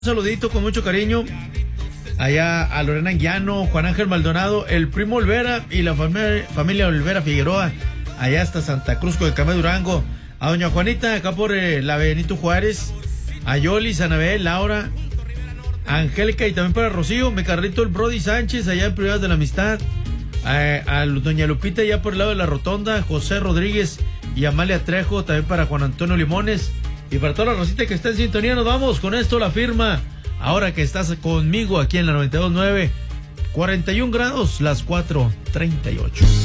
saludito con mucho cariño allá a Lorena Anguiano, Juan Ángel Maldonado, el primo Olvera y la familia Olvera Figueroa, allá hasta Santa Cruz de Camé Durango, a doña Juanita acá por la Benito Juárez, a Yolis, Anabel, Laura, a Angélica y también para Rocío, mi carrito el Brody Sánchez allá en Privadas de la Amistad, a doña Lupita allá por el lado de la Rotonda, José Rodríguez y Amalia Trejo, también para Juan Antonio Limones. Y para toda la rosita que está en sintonía, nos vamos con esto, la firma. Ahora que estás conmigo aquí en la 92.9, 41 grados, las 4:38.